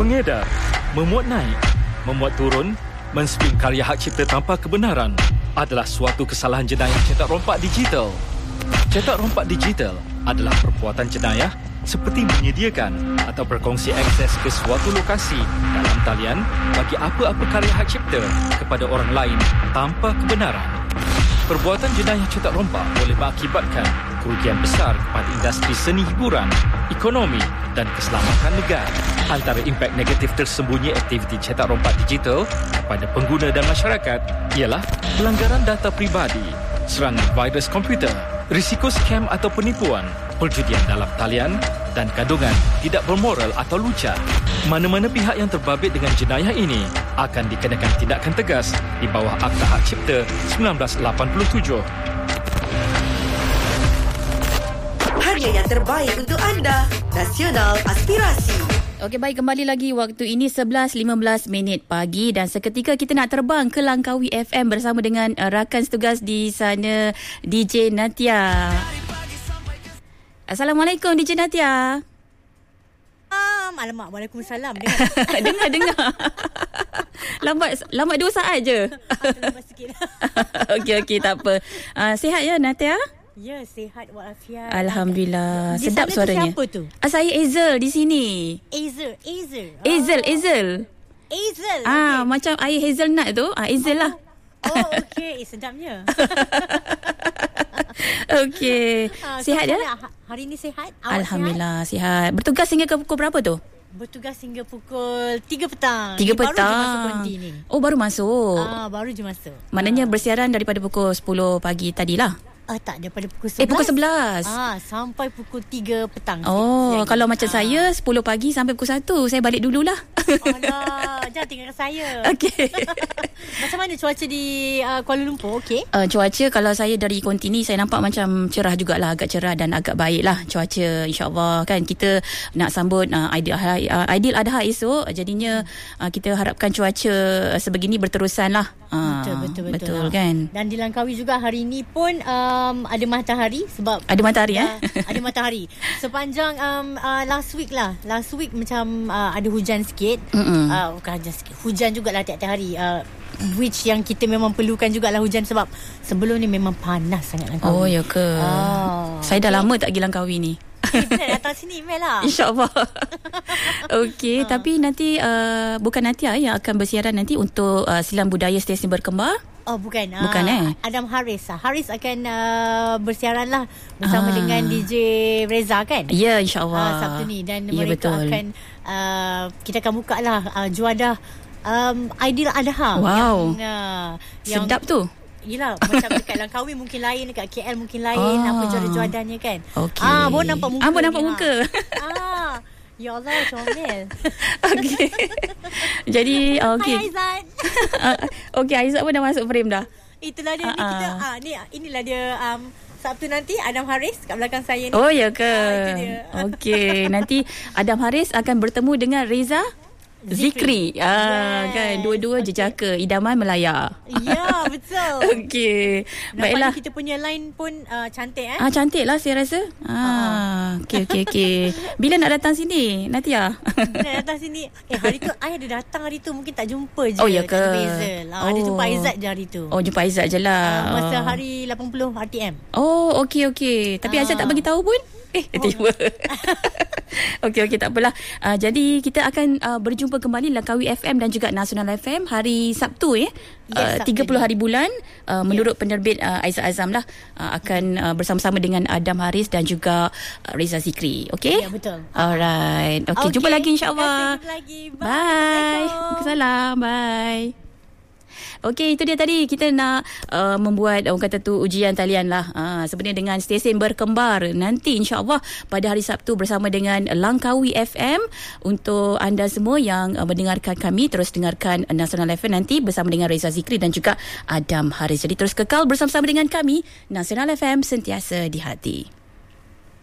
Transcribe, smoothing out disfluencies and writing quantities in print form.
mengedar, memuat naik, memuat turun, menspin karya hak cipta tanpa kebenaran adalah suatu kesalahan jenayah cetak rompak digital. Cetak rompak digital adalah perbuatan jenayah seperti menyediakan atau berkongsi akses ke suatu lokasi dalam talian bagi apa-apa karya hak cipta kepada orang lain tanpa kebenaran. Perbuatan jenayah cetak rompak boleh mengakibatkan kerugian besar kepada industri seni hiburan, ekonomi dan keselamatan negara. Antara impak negatif tersembunyi aktiviti cetak rompak digital kepada pengguna dan masyarakat ialah pelanggaran data pribadi, serangan virus komputer, risiko scam atau penipuan, perjudian dalam talian dan kandungan tidak bermoral atau lucah. Mana-mana pihak yang terbabit dengan jenayah ini akan dikenakan tindakan tegas di bawah Akta Hak Cipta 1987. Harga yang terbaik untuk anda. Nasional Aspirasi. Okey, baik, kembali lagi waktu ini 11.15 pagi dan seketika kita nak terbang ke Langkawi FM bersama dengan rakan setugas di sana, DJ Natia. Assalamualaikum DJ Natia. Alamak, Waalaikumsalam. Dengar. Lambat 2 saat je. Lambat sikit. Okey, tak apa. Sihat ya Natia? Ya, sihat walafiat. Alhamdulillah. Di Sedap sana suaranya. Siapa tu? Saya Azel di sini. Azel. Azel. Okay. Macam air hazelnut tu. Azel lah. Oh, okey. Sedapnya. Okey. Sihat ya? Hari ni sihat? Awak Alhamdulillah sihat. Bertugas hingga ke pukul berapa tu? Bertugas hingga pukul 3 petang. 3 petang. Baru je masuk konti ni. Oh, baru masuk. Baru je masuk. Maknanya bersiaran daripada pukul 10 pagi tadilah. Tak, daripada pukul 11. Pukul 11. Sampai pukul 3 petang. Oh, kalau macam saya 10 pagi sampai pukul 1, saya balik dululah. Alah, jangan tinggalkan saya. Okey. Macam mana cuaca di Kuala Lumpur? Okey. Cuaca kalau saya dari konti ni saya nampak macam cerah jugalah, agak cerah dan agak baiklah cuaca, insya-Allah kan. Kita nak sambut Aidil Adha esok, jadinya kita harapkan cuaca sebegini berterusanlah. Betul kan. Dan di Langkawi juga hari ni pun ada matahari sebab ada matahari ada matahari. Sepanjang last week macam ada hujan sikit. Bukan hujan sikit, hujan jugalah tiap-tiap hari. Which yang kita memang perlukan jugalah hujan sebab sebelum ni memang panas sangat Langkawi. Oh, ya ke? Saya dah lama tak pergi Langkawi ni. Kita datang sini email lah. InsyaAllah. Okey, tapi nanti bukan Natia yang akan bersiaran nanti untuk Silam Budaya Stesen Berkembar. Oh, bukan. Bukan Adam Haris. Haris akan bersiaran lah bersama dengan DJ Reza kan? Ya, insyaAllah. Sabtu ni. Dan ya, mereka betul. akan kita akan buka lah juadah Aidil Adha. Wow. Yang sedap tu. Yelah, macam dekat Langkawi mungkin lain, dekat KL mungkin lain, apa juadah-juadannya kan. Okey. Baru nampak muka. Baru nampak muka. Ya Allah, comel. Okey. Jadi okey. Hai Aizat. Okey, Aizat pun dah masuk frame dah. Itulah dia. Inilah dia Sabtu nanti Adam Haris kat belakang saya ni. Oh, ya ke? Itu dia. Okey, nanti Adam Haris akan bertemu dengan Reza Zikri. Kan dua-dua jejaka idaman Melaya. Ya, betul. Okey. Baiklah. Kita punya line pun cantik cantik lah saya rasa. Okey. Bila nak datang sini Natia? Nak datang sini. Hari tu I ada datang hari tu, mungkin tak jumpa je. Oh, ya ke? Ada jumpa Aizat je hari tu. Oh, jumpa Aizat je lah. Masa hari 80 RTM. Oh, okey. Tapi Aizat tak bagi tahu pun. Tiba. Okey, tak apalah. Jadi kita akan berjumpa kembali Langkawi FM dan juga Nasional FM hari Sabtu Sabtu 30 hari bulan. Menurut penerbit Aizat Azam lah, akan bersama-sama dengan Adam Haris dan juga Reza Zikri. Okey? Ya, betul. Alright. Okey, jumpa lagi insya-Allah. Jumpa lagi. Bye. Waalaikumsalam. Bye. Okey, itu dia tadi kita nak membuat orang kata tu ujian talian lah sebenarnya dengan stesen berkembar nanti insya-Allah pada hari Sabtu bersama dengan Langkawi FM. Untuk anda semua yang mendengarkan kami, terus dengarkan Nasional FM nanti bersama dengan Reza Zikri dan juga Adam Haris. Jadi terus kekal bersama-sama dengan kami, Nasional FM, sentiasa di hati.